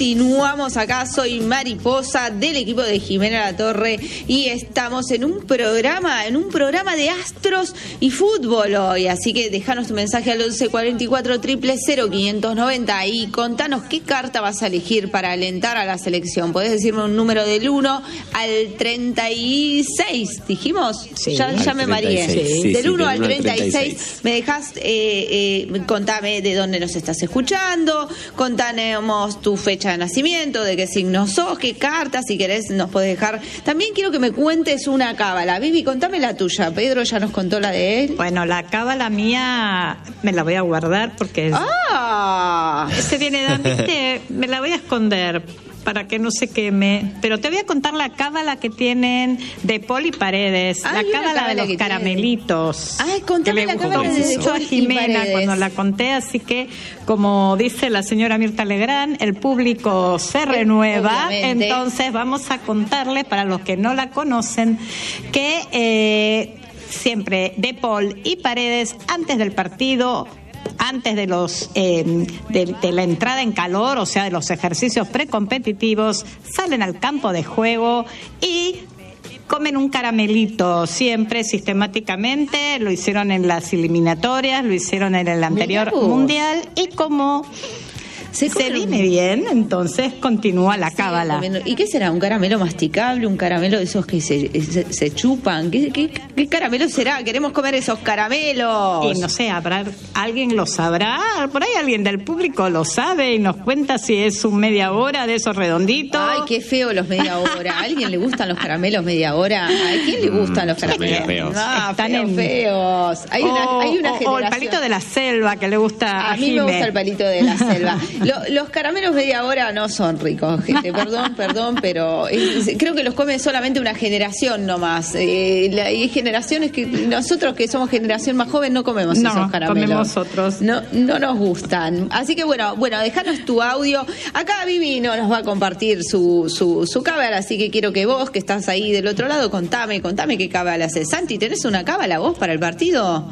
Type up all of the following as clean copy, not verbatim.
continuamos acá. Soy Mariposa del equipo de Jimena Latorre y estamos en un programa de astros y fútbol hoy. Así que déjanos tu mensaje al 11 44 000 590 y contanos qué carta vas a elegir para alentar a la selección. Podés decirme un número del 1 al 36, dijimos. Sí. Ya me mareé. Sí, del 1 al 36. 36 me dejás, contame de dónde nos estás escuchando, contanos tu fecha de nacimiento, de qué signo sos, qué carta, si querés nos podés dejar. También quiero que me cuentes una cábala. Vivi, contame la tuya. Pedro ya nos contó la de él. Bueno, la cábala mía me la voy a guardar porque se viene me la voy a esconder para que no se queme, pero te voy a contar la cábala que tienen de Paul y Paredes, la cábala de los caramelitos. Ay, contame la cábala de mucho a Paul y Jimena Paredes cuando la conté, así que como dice la señora Mirta Legrand, el público se renueva. Obviamente. Entonces vamos a contarles, para los que no la conocen, que siempre de Paul y Paredes, antes del partido, antes de de la entrada en calor, o sea, de los ejercicios precompetitivos, salen al campo de juego y comen un caramelito, siempre, sistemáticamente. Lo hicieron en las eliminatorias, lo hicieron en el anterior mundial, y como se viene bien, entonces continúa la cábala. ¿Y qué será? ¿Un caramelo masticable? ¿Un caramelo de esos que se chupan? ¿Qué caramelo será? Queremos comer esos caramelos. Y no sé, ¿alguien lo sabrá? Por ahí alguien del público lo sabe y nos cuenta si es un media hora de esos redonditos. Ay, qué feo los media hora. ¿A alguien le gustan los caramelos media hora? ¿A quién le gustan los caramelos? Feos. Están feos. Hay una generación. O el palito de la selva que le gusta a mí me gusta el palito de la selva. Los caramelos media hora no son ricos, gente. Perdón, pero creo que los come solamente una generación nomás. Hay generaciones que nosotros, que somos generación más joven, no comemos esos caramelos. Comemos otros. No nos gustan. Así que bueno, dejanos tu audio. Acá Vivi nos va a compartir su cábala, así que quiero que vos, que estás ahí del otro lado, contame qué cábala haces. Santi, ¿tenés una cábala vos para el partido?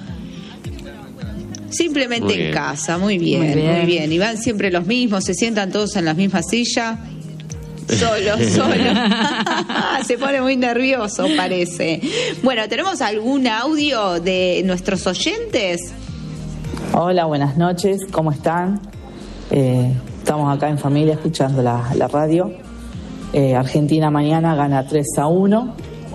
Simplemente en casa, muy bien. Y van siempre los mismos, se sientan todos en la misma silla. Solo. Se pone muy nervioso, parece. Bueno, ¿tenemos algún audio de nuestros oyentes? Hola, buenas noches, ¿cómo están? Estamos acá en familia escuchando la radio. Argentina mañana gana 3-1.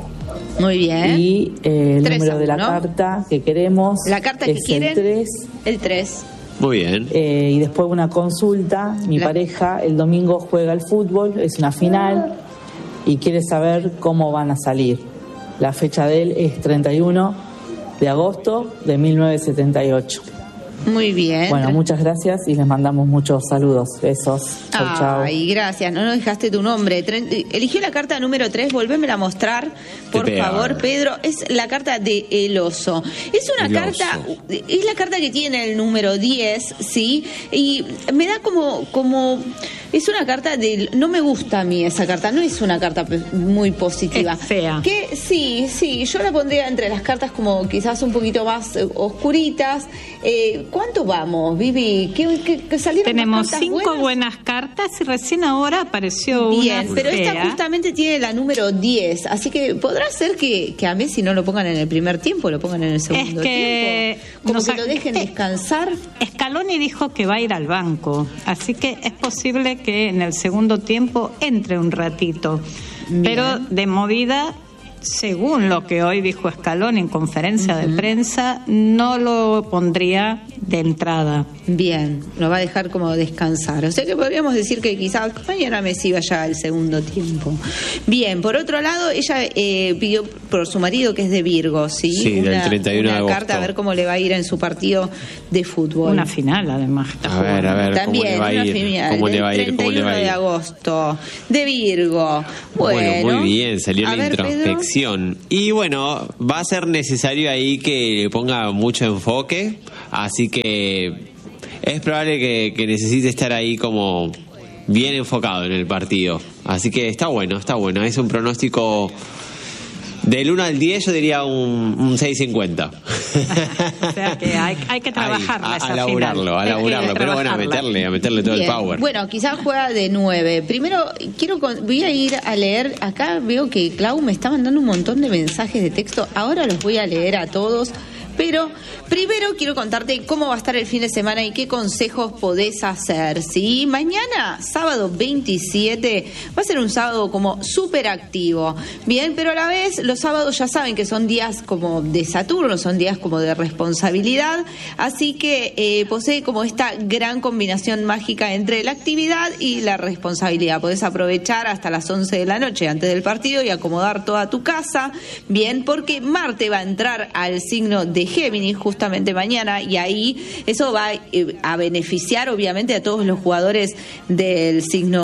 Muy bien. Y el número de la carta que queremos, la carta que es quieren, el 3. Muy bien. Y después una consulta. Mi pareja el domingo juega al fútbol, es una final, y quiere saber cómo van a salir. La fecha de él es 31 de agosto de 1978. Muy bien. Bueno, muchas gracias y les mandamos muchos saludos. Besos. Chau. Ay, gracias. No nos dejaste tu nombre. Eligió la carta número 3. Volvémela a mostrar, por favor, Pedro. Es la carta de El Oso. Es una carta, es la carta que tiene el número 10, ¿sí? Y me da como es una carta de... No me gusta a mí esa carta. No es una carta muy positiva. Es fea. Que sí. Yo la pondría entre las cartas como quizás un poquito más oscuritas. ¿Cuánto vamos, Vivi? ¿Qué salieron? Tenemos 5 buenas cartas y recién ahora apareció bien, una pero fea. esta justamente tiene la número 10, así que podrá ser que a Messi no lo pongan en el primer tiempo, lo pongan en el segundo tiempo. Como que lo dejen descansar. Scaloni dijo que va a ir al banco, así que es posible que en el segundo tiempo entre un ratito. Bien. Pero de movida, según lo que hoy dijo Scaloni en conferencia de prensa, no lo pondría de entrada. Bien, lo va a dejar como descansar. O sea que podríamos decir que quizás mañana Messi vaya al segundo tiempo. Bien, por otro lado, ella pidió por su marido, que es de Virgo, ¿sí? Sí, del 31 de agosto. Carta a ver cómo le va a ir en su partido de fútbol. Una final, además. A ver, también, ¿cómo le va a ir? 31 de agosto, de Virgo. Bueno, muy bien, salió la introspección. Y bueno, va a ser necesario ahí que le ponga mucho enfoque, así que es probable que necesite estar ahí como bien enfocado en el partido. Así que está bueno. Es un pronóstico Del 1 al 10 yo diría un 6.50. O sea que hay que trabajarla. A laburarlo, pero bueno, a meterle todo el power. Bueno, quizás juega de 9. Primero, voy a ir a leer, acá veo que Clau me está mandando un montón de mensajes de texto, ahora los voy a leer a todos. Pero primero quiero contarte cómo va a estar el fin de semana y qué consejos podés hacer, ¿sí? Mañana, sábado 27, va a ser un sábado como súper activo, ¿bien? Pero a la vez los sábados ya saben que son días como de Saturno, son días como de responsabilidad, así que posee como esta gran combinación mágica entre la actividad y la responsabilidad. Podés aprovechar hasta las 11 de la noche antes del partido y acomodar toda tu casa, ¿bien? Porque Marte va a entrar al signo de Géminis justamente mañana y ahí eso va a beneficiar obviamente a todos los jugadores de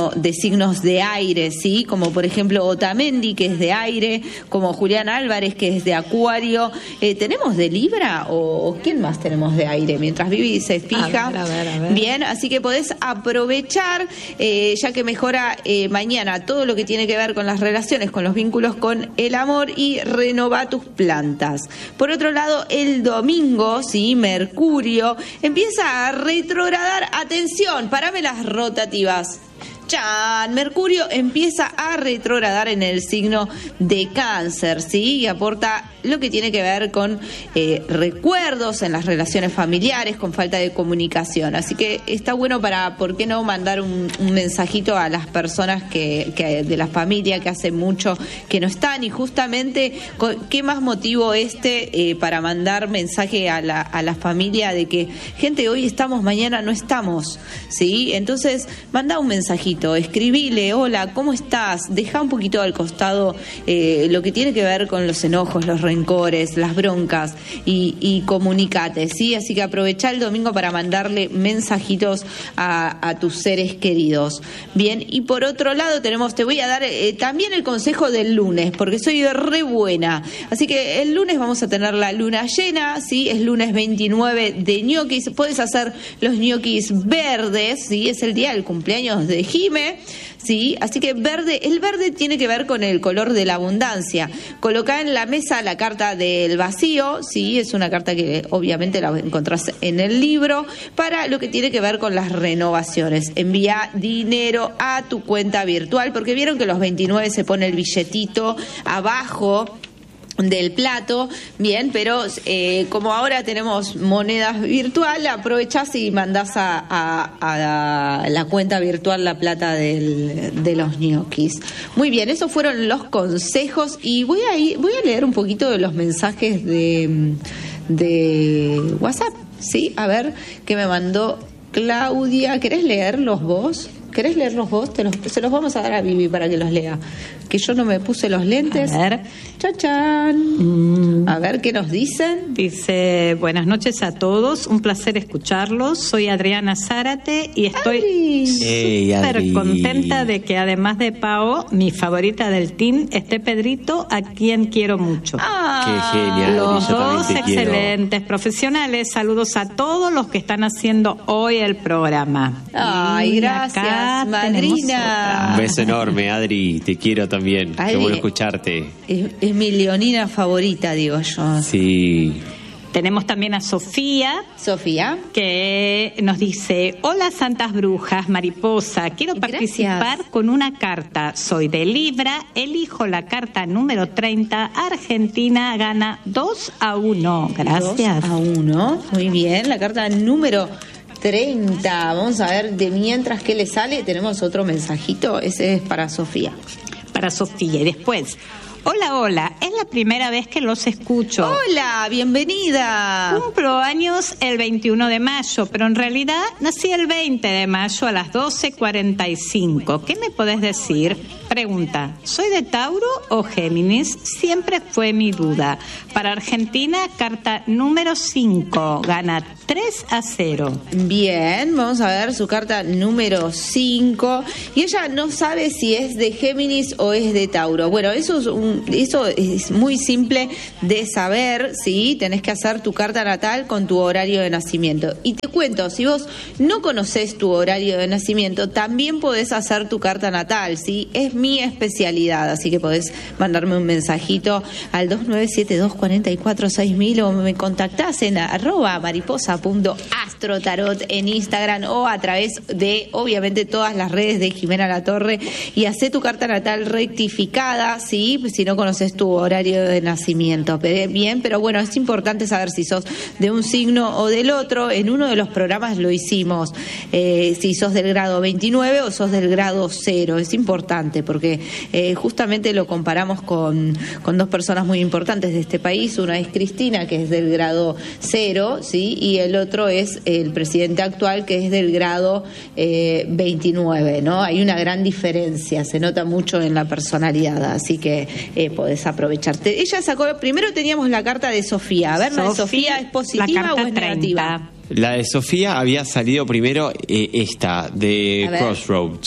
signos de aire, ¿sí? Como por ejemplo Otamendi, que es de aire, como Julián Álvarez, que es de Acuario. ¿Tenemos de Libra o quién más tenemos de aire? Mientras Vivi se fija. A ver. Bien, así que podés aprovechar ya que mejora mañana todo lo que tiene que ver con las relaciones, con los vínculos, con el amor y renova tus plantas. Por otro lado, el domingo, sí, Mercurio empieza a retrogradar. Atención, parame las rotativas. ¡Chan! Mercurio empieza a retrogradar en el signo de Cáncer, ¿sí? Y aporta lo que tiene que ver con recuerdos en las relaciones familiares, con falta de comunicación. Así que está bueno para, ¿por qué no mandar un mensajito a las personas que de la familia que hace mucho que no están? Y justamente, ¿qué más motivo para mandar mensaje a la familia de que, gente, hoy estamos, mañana no estamos, ¿sí? Entonces, manda un mensajito, escribile, hola, ¿cómo estás? Deja un poquito al costado lo que tiene que ver con los enojos, los rencores, las broncas y comunicate, ¿sí? Así que aprovecha el domingo para mandarle mensajitos a tus seres queridos. Bien, y por otro lado te voy a dar también el consejo del lunes, porque soy re buena. Así que el lunes vamos a tener la luna llena, ¿sí? Es lunes 29 de ñoquis. Puedes hacer los ñoquis verdes, ¿sí? Es el día del cumpleaños de Jime, ¿sí? Así que el verde tiene que ver con el color de la abundancia. Colocá en la mesa la carta del vacío, ¿sí? Es una carta que obviamente la encontrás en el libro, para lo que tiene que ver con las renovaciones. Envía dinero a tu cuenta virtual, porque vieron que los 29 se pone el billetito abajo del plato, bien, pero como ahora tenemos monedas virtual, aprovechás y mandás a la cuenta virtual la plata de los ñoquis. Muy bien, esos fueron los consejos y voy a leer un poquito de los mensajes de WhatsApp, ¿sí? A ver qué me mandó Claudia. ¿Querés leerlos vos? Se los vamos a dar a Vivi para que los lea. Que yo no me puse los lentes. A ver. ¡Chachán! A ver qué nos dicen. Dice, buenas noches a todos, un placer escucharlos. Soy Adriana Zárate y estoy súper contenta de que además de Pao, mi favorita del team, esté Pedrito, a quien quiero mucho. ¡Qué genial! Los dos excelentes profesionales. Saludos a todos los que están haciendo hoy el programa. ¡Ay, gracias, madrina! Un beso enorme, Adri, te quiero también. Qué bueno escucharte. Es mi leonina favorita, digo yo. Sí. Tenemos también a Sofía, que nos dice, hola santas brujas, mariposa, quiero participar con una carta, soy de Libra, elijo la carta número 30, Argentina gana 2-1, gracias. 2-1, muy bien, la carta número 30, vamos a ver de mientras que le sale, tenemos otro mensajito, ese es para Sofía. Y después, hola, es la primera vez que los escucho. Hola, bienvenida. Cumplo años el 21 de mayo, pero en realidad nací el 20 de mayo a las 12:45. ¿Qué me podés decir? Pregunta, ¿soy de Tauro o Géminis? Siempre fue mi duda. Para Argentina, carta número 5, gana 3-0. Bien, vamos a ver su carta número 5. Y ella no sabe si es de Géminis o es de Tauro. Bueno, eso es muy simple de saber, ¿sí? Tenés que hacer tu carta natal con tu horario de nacimiento. Y te cuento, si vos no conocés tu horario de nacimiento, también podés hacer tu carta natal, ¿sí? Es mi especialidad, así que podés mandarme un mensajito al 2972446000 o me contactás en @mariposa.astrotarot en Instagram o a través de, obviamente, todas las redes de Jimena Latorre y hacé tu carta natal rectificada, ¿sí? Si no conoces tu horario de nacimiento. Bien, pero bueno, es importante saber si sos de un signo o del otro. En uno de los programas lo hicimos, si sos del grado 29 o sos del grado 0. Es importante porque justamente lo comparamos con dos personas muy importantes de este país. Una es Cristina, que es del grado 0, ¿sí? Y el otro es el presidente actual, que es del grado 29, ¿no? Hay una gran diferencia, se nota mucho en la personalidad, así que podés aprovecharte. Ella sacó, primero teníamos la carta de Sofía. A ver, ¿la de Sofía es positiva o es negativa? La de Sofía había salido primero esta, de Crossroads.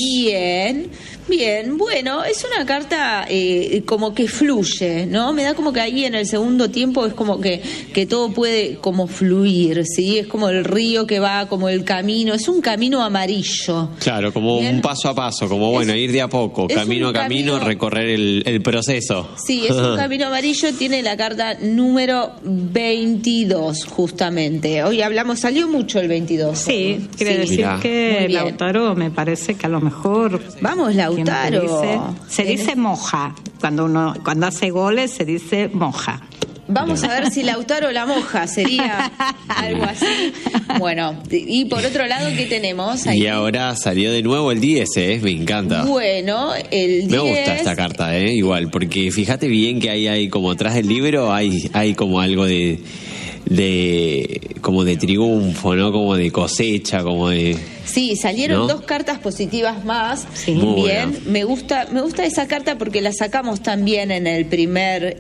Bien, bueno, es una carta como que fluye, ¿no? Me da como que ahí en el segundo tiempo es como que todo puede como fluir, ¿sí? Es como el río que va, como el camino, es un camino amarillo. Claro, como un paso a paso, como bueno, ir de a poco, camino a camino, recorrer el proceso. Sí, es un camino amarillo, tiene la carta número 22, justamente. Hoy salió mucho el 22. Sí, ¿no? Quiere decir que Lautaro me parece que a lo mejor... Vamos, Lautaro. Se dice moja. Cuando hace goles se dice moja. Vamos a ver si Lautaro la moja, sería algo así. Bueno, y por otro lado, ¿qué tenemos ahí? Y ahora salió de nuevo el 10, me encanta. Bueno, el 10... Me gusta esta carta, igual, porque fíjate bien que hay como atrás del libro hay como algo de como de triunfo, ¿no? Como de cosecha, como de... Sí, salieron dos cartas positivas más. Sí. Muy bien. Me gusta esa carta porque la sacamos también en el primer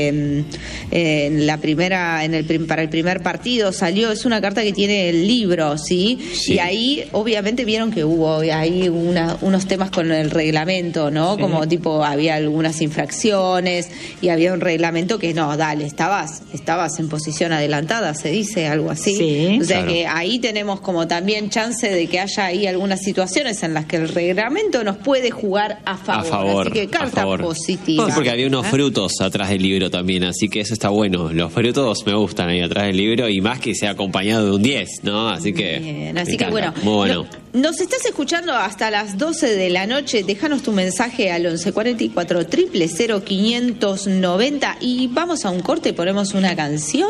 para el primer partido salió. Es una carta que tiene el libro, ¿sí? Y ahí obviamente vieron que hubo ahí unos temas con el reglamento, ¿no? Sí. Como tipo había algunas infracciones y había un reglamento que no, dale, estabas en posición adelantada, se dice algo así. Sí, o sea que ahí tenemos como también chance de que haya ahí algunas situaciones en las que el reglamento nos puede jugar a favor. Así que carta positiva. Sí, porque había unos frutos atrás del libro también, así que eso está bueno. Los frutos me gustan ahí atrás del libro y más que sea acompañado de un 10, ¿no? Así que... Bien, así que bueno. Muy bueno. Nos estás escuchando hasta las 12 de la noche. Déjanos tu mensaje al 1144 000 590 y vamos a un corte, ponemos una canción.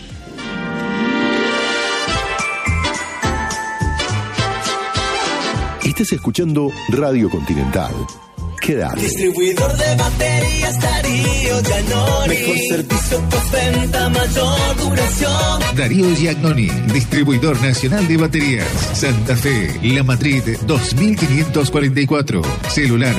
Estás escuchando Radio Continental. Quédate. Distribuidor de baterías Darío Giannoni. Mejor servicio, postventa, mayor duración. Darío Giannoni, distribuidor nacional de baterías. Santa Fe, La Madrid 2544. Celular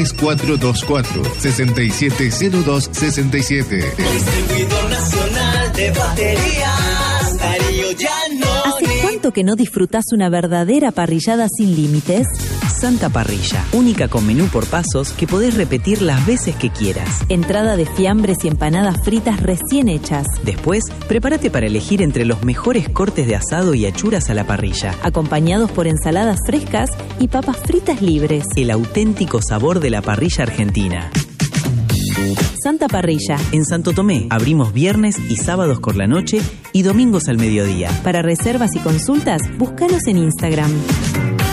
3424-670267. Distribuidor nacional de baterías Darío Giannoni. ¿Hace cuánto que no disfrutás una verdadera parrillada sin límites? Santa Parrilla, única con menú por pasos que podés repetir las veces que quieras. Entrada de fiambres y empanadas fritas recién hechas. Después, prepárate para elegir entre los mejores cortes de asado y achuras a la parrilla, acompañados por ensaladas frescas y papas fritas libres. El auténtico sabor de la parrilla argentina. Santa Parrilla. En Santo Tomé, abrimos viernes y sábados por la noche y domingos al mediodía. Para reservas y consultas, búscanos en Instagram.